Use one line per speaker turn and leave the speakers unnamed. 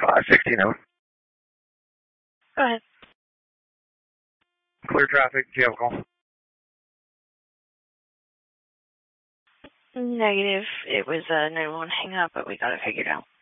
516 over.
Go ahead.
Clear traffic. Do you have a call?
Negative. It was a 911 hang up, but we got it figured out.